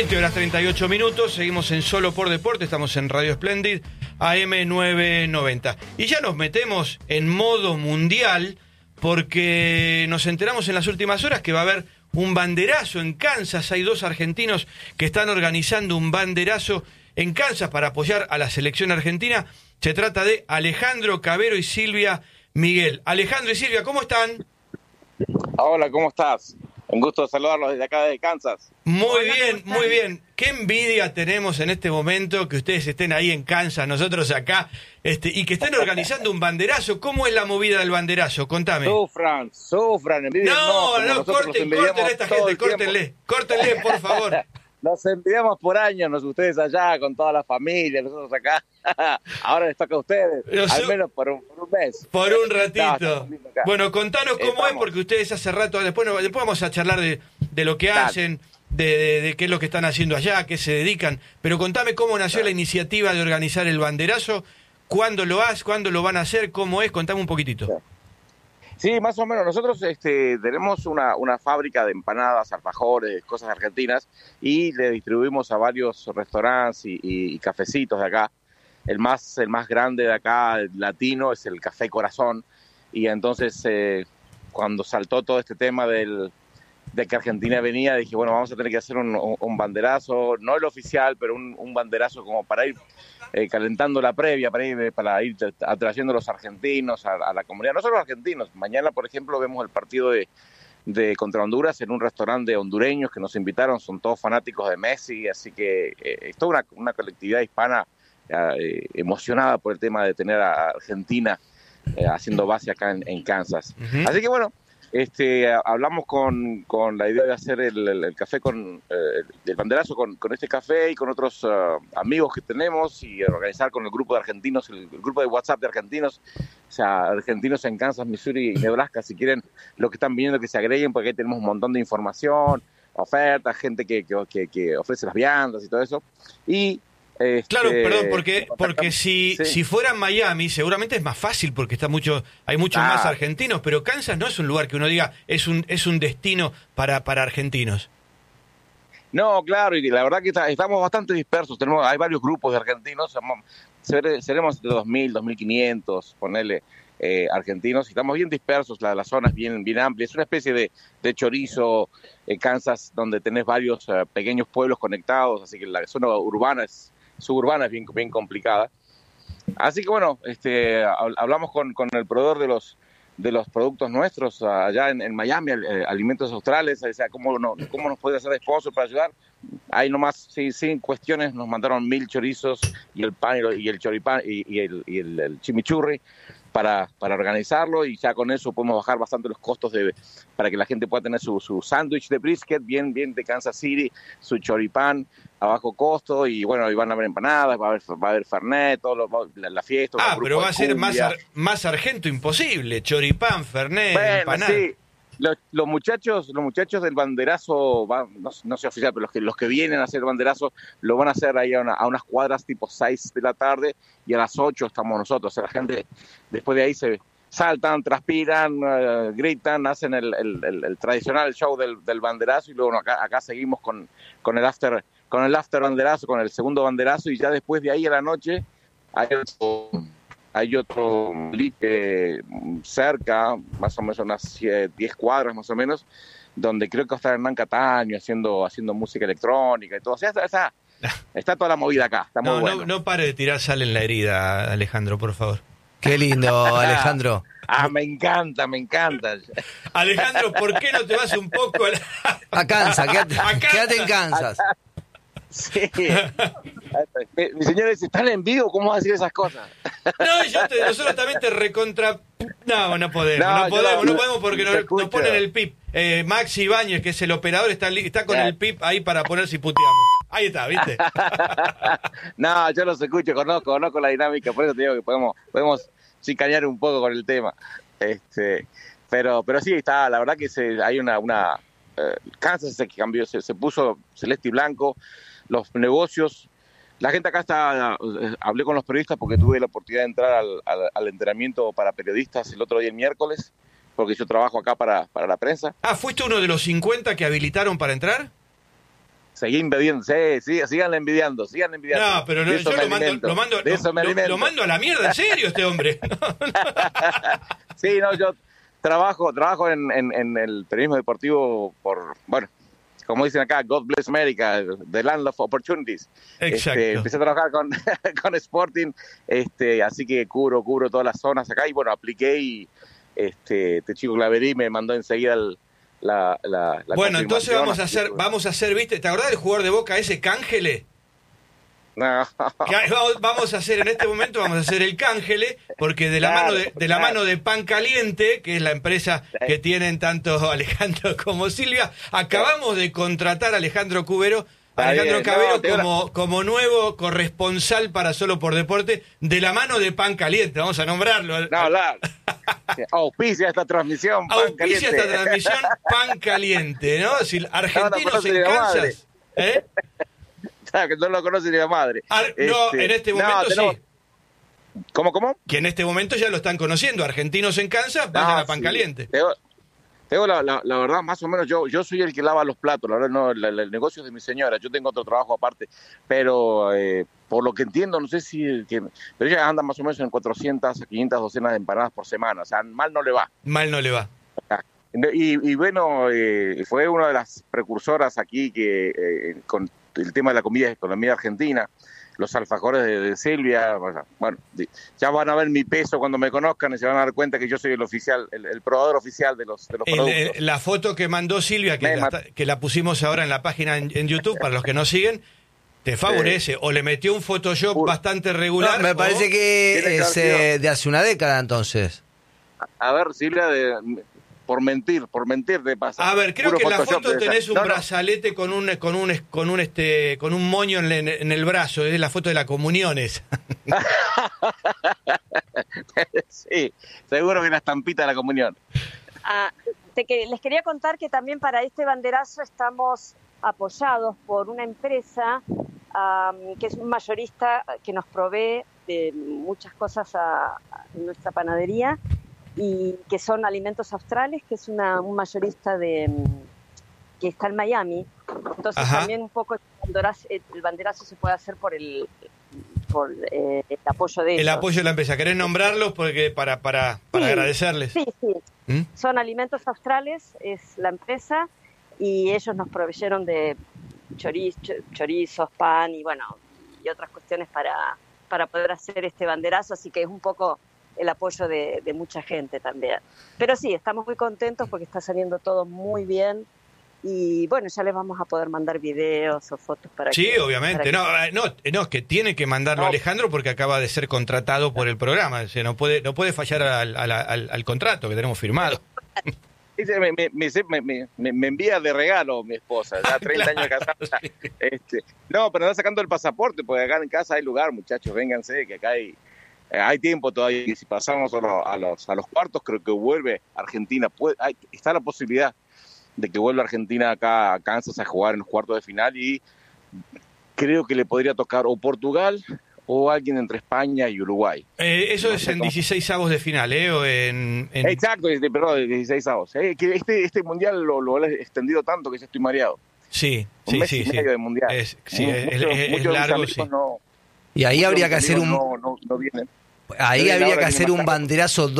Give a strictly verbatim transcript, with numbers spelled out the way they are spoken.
veinte horas treinta y ocho minutos, seguimos en Solo por Deporte, estamos en Radio Splendid, A M novecientos noventa. Y ya nos metemos en modo mundial porque nos enteramos en las últimas horas que va a haber un banderazo en Kansas. Hay dos argentinos que están organizando un banderazo en Kansas para apoyar a la selección argentina. Se trata de Alejandro Cavero y Silvia Miguel. Alejandro y Silvia, ¿cómo están? Hola, ¿cómo estás? Un gusto saludarlos desde acá de Kansas. Muy Hola, bien, muy bien. Qué envidia tenemos en este momento que ustedes estén ahí en Kansas, nosotros acá, este, y que estén organizando un banderazo. ¿Cómo es la movida del banderazo? Contame. Sufran, sufran, envidian. No, no, no corten, corten a esta gente, córtenle, córtenle, por favor. Nos envidiamos por años, nos ustedes allá con toda la familia, nosotros acá. Ahora les toca a ustedes, no, al menos por un, por un mes. Por un ratito. No, bueno, contanos cómo Estamos. es, porque ustedes hace rato, después, después vamos a charlar de, de lo que Dale. hacen, de, de, de qué es lo que están haciendo allá, a qué se dedican. Pero contame cómo nació Dale. la iniciativa de organizar el banderazo, cuándo lo has, cuándo lo van a hacer, cómo es, contame un poquitito. Sí. Sí, más o menos. Nosotros este, tenemos una, una fábrica de empanadas, alfajores, cosas argentinas, y le distribuimos a varios restaurantes y, y, y cafecitos de acá. El más, el más grande de acá, el latino, es el Café Corazón. Y entonces, eh, cuando saltó todo este tema del, de que Argentina venía, dije, bueno, vamos a tener que hacer un, un, un banderazo, no el oficial, pero un, un banderazo como para ir eh, calentando la previa, para ir, para ir atrayendo a los argentinos, a, a la comunidad, no solo argentinos. Mañana, por ejemplo, vemos el partido de, de contra Honduras en un restaurante de hondureños que nos invitaron, son todos fanáticos de Messi, así que eh, es toda una, una colectividad hispana eh, emocionada por el tema de tener a Argentina eh, haciendo base acá en, en Kansas. Uh-huh. Así que bueno, Este, hablamos con, con la idea de hacer el, el, el café con eh, el banderazo con, con este café y con otros uh, amigos que tenemos y organizar con el grupo de argentinos, el, el grupo de WhatsApp de argentinos, o sea, argentinos en Kansas, Missouri y Nebraska, si quieren, los que están viniendo que se agreguen, porque ahí tenemos un montón de información, ofertas, gente que, que, que, que ofrece las viandas y todo eso. Y Este, claro, perdón, porque porque si sí. si fuera Miami seguramente es más fácil porque está mucho hay muchos ah. más argentinos, pero Kansas no es un lugar que uno diga es un es un destino para para argentinos. No, claro, y la verdad que está, estamos bastante dispersos, tenemos hay varios grupos de argentinos, seremos de dos mil, dos mil quinientos, ponele eh, argentinos, y estamos bien dispersos, la, la zona es bien bien amplia, es una especie de, de chorizo en Kansas donde tenés varios uh, pequeños pueblos conectados, así que la zona urbana es suburbana es bien, bien complicada. Así que bueno, este, hablamos con, con el proveedor de los de los productos nuestros allá en, en Miami, eh, Alimentos Australes, o sea, cómo, no, cómo nos puede hacer sponsor para ayudar. Ahí nomás, sin, sin cuestiones, nos mandaron mil chorizos y el pan y el choripán y, y, el, y el, el chimichurri para, para organizarlo, y ya con eso podemos bajar bastante los costos de, para que la gente pueda tener su, su sándwich de brisket bien, bien de Kansas City, su choripán a bajo costo, y bueno, y van a haber empanadas, va a haber, va a haber fernet, todo lo, la, la fiesta. Ah, pero va a ser más, ar, más argento imposible, choripán, fernet, bueno, empanada. Sí. Los, los muchachos los muchachos del banderazo, va, no, no sé oficial, pero los que, los que vienen a hacer el banderazo lo van a hacer ahí a, una, a unas cuadras tipo seis de la tarde, y a las ocho estamos nosotros. O sea, la gente después de ahí se saltan, transpiran, uh, gritan, hacen el, el, el, el tradicional show del, del banderazo, y luego acá, acá seguimos con, con el after con el after banderazo, con el segundo banderazo, y ya después de ahí a la noche hay otro... Hay otro eh, cerca, más o menos unas diez cuadras más o menos, donde creo que va a estar Hernán Cataño haciendo, haciendo música electrónica y todo. O sea, está, está, está toda la movida acá. Está no, muy bueno. no, no pare de tirar sal en la herida, Alejandro, por favor. Qué lindo, Alejandro. Ah, me encanta, me encanta. Alejandro, ¿por qué no te vas un poco a, la... a Kansas? Quédate, a Kansas. Quédate en Kansas. Sí. Mi señora dice, ¿están en vivo? ¿Cómo vas a decir esas cosas? No, yo te, nosotros también te recontra... No, no podemos, no, no podemos, no, no podemos porque nos, nos ponen el pip. Eh, Maxi Ibáñez, que es el operador, está, está con yeah. el pip ahí para poner si puteamos. Ahí está, ¿viste? No, yo los escucho, conozco, conozco la dinámica, por eso te digo que podemos, podemos chicanear un poco con el tema. Este, pero, pero sí, está, la verdad que se, hay una... una eh, Kansas se cambió, se, se puso celeste y blanco. Los negocios, la gente acá está, hablé con los periodistas porque tuve la oportunidad de entrar al, al, al entrenamiento para periodistas el otro día, el miércoles, porque yo trabajo acá para, para la prensa. Ah, ¿fuiste uno de los cincuenta que habilitaron para entrar? Seguí envidiando, sí, sí, sigan envidiando, sigan envidiando. No, pero no, yo lo mando, lo, mando, lo, lo, lo mando a la mierda, en serio, este hombre. Sí, no, yo trabajo trabajo en, en, en el periodismo deportivo por, bueno, como dicen acá, God bless America, the land of opportunities. Exacto. Este, empecé a trabajar con, con Sporting, este, así que cubro, cubro todas las zonas acá, y bueno, apliqué y este, este chico Claverí me mandó enseguida el, la, la, la Bueno, entonces vamos a hacer, que... vamos a hacer, ¿viste? ¿Te acordás del jugador de Boca ese Cángele? No. Vamos a hacer en este momento, vamos a hacer el Cángele, porque de la claro, mano de, de la claro. mano de Pan Caliente, que es la empresa que tienen tanto Alejandro como Silvia, acabamos de contratar a Alejandro Cubero, Está Alejandro bien, Cabero no, como, una... como nuevo corresponsal para Solo por Deporte, de la mano de Pan Caliente, vamos a nombrarlo. No, la... auspicia esta transmisión, Pan auspicia Caliente. esta transmisión Pan Caliente, ¿no? Si argentinos no, en Kansas, ¿eh? Que no lo conoce ni la madre. Ah, no, este, en este momento no, tenemos... sí. ¿Cómo, cómo? Que en este momento ya lo están conociendo. Argentinos en Kansas, vayan no, a Pan sí. Caliente. Tengo, tengo la, la, la verdad, más o menos, yo yo soy el que lava los platos. La verdad, no, la, la, el negocio es de mi señora. Yo tengo otro trabajo aparte. Pero, eh, por lo que entiendo, no sé si... Que, pero ella anda más o menos en cuatrocientas a quinientas docenas de empanadas por semana. O sea, mal no le va. Mal no le va. Y, y bueno, eh, fue una de las precursoras aquí que eh, con el tema de la comida, con la comida argentina, los alfajores de, de Silvia, bueno, ya van a ver mi peso cuando me conozcan y se van a dar cuenta que yo soy el oficial, el, el probador oficial de los, de los el, productos. El, la foto que mandó Silvia, que la, que la pusimos ahora en la página en, en YouTube, para los que no siguen, te favorece, sí. O le metió un Photoshop uh, bastante regular. No, me o... parece que es eh, de hace una década entonces. A, a ver, Silvia, de... por mentir, por mentir de pasar. A ver, creo Puro que en la foto tenés un no, brazalete no. con un con un con un este con un moño en, en, en el brazo, es la foto de la comunión esa. Sí, seguro que la estampita de la comunión. Ah, te que, les quería contar que también para este banderazo estamos apoyados por una empresa um, que es un mayorista que nos provee de muchas cosas a, a nuestra panadería, y que son Alimentos Australes, que es una, un mayorista de que está en Miami. Entonces Ajá. también un poco el banderazo se puede hacer por el por eh, el apoyo de ellos. El apoyo de la empresa. ¿Querés nombrarlos porque para para para sí, agradecerles? Sí, sí. ¿Mm? Son Alimentos Australes, es la empresa, y ellos nos proveyeron de choriz, chorizos, pan y bueno, y otras cuestiones para para poder hacer este banderazo, así que es un poco el apoyo de, de mucha gente también. Pero sí, estamos muy contentos porque está saliendo todo muy bien, y bueno, ya les vamos a poder mandar videos o fotos para sí, que... Sí, obviamente. que... No, no, no, es que tiene que mandarlo no. Alejandro porque acaba de ser contratado por el programa. O sea, no puede no puede fallar al, al, al, al contrato que tenemos firmado. Me, me, me, me, me envía de regalo mi esposa, ya treinta claro, años casada. Sí. Este, no, pero anda sacando el pasaporte porque acá en casa hay lugar, muchachos, vénganse, que acá hay... Hay tiempo todavía, y si pasamos a los, a los, a los cuartos, creo que vuelve Argentina. Puede, hay, está la posibilidad de que vuelva Argentina acá a Kansas a jugar en los cuartos de final, y creo que le podría tocar o Portugal o alguien entre España y Uruguay. Eh, eso no es en dieciséis avos de final, ¿eh? O en, en... Exacto, perdón, dieciséis avos. Eh, que este, este mundial lo, lo he extendido tanto que ya estoy mareado. Sí, un sí, mes sí. y sí. medio de mundial. Es, sí, muchos, es, es, muchos es largo, sí. No, y ahí habría que hacer un... No, no, no vienen. Ahí habría que hacer un banderazo